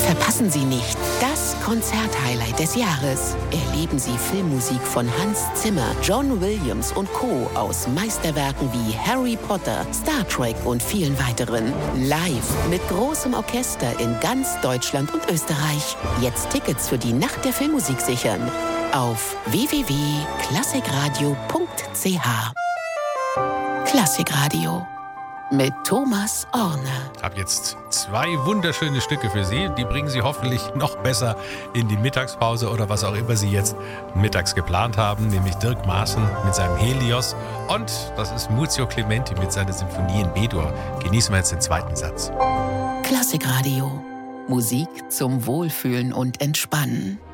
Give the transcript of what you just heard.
Verpassen Sie nicht das Konzerthighlight des Jahres. Erleben Sie Filmmusik von Hans Zimmer, John Williams und Co. aus Meisterwerken wie Harry Potter, Star Trek und vielen weiteren. Live mit großem Orchester in ganz Deutschland und Österreich. Jetzt Tickets für die Nacht der Filmmusik sichern. Auf www.klassikradio.ch. Klassikradio mit Thomas Orne. Ich habe jetzt 2 wunderschöne Stücke für Sie. Die bringen Sie hoffentlich noch besser in die Mittagspause oder was auch immer Sie jetzt mittags geplant haben. Nämlich Dirk Maaßen mit seinem Helios und das ist Muzio Clementi mit seiner Symphonie in B-Dur. Genießen wir jetzt den zweiten Satz. Klassikradio. Musik zum Wohlfühlen und Entspannen.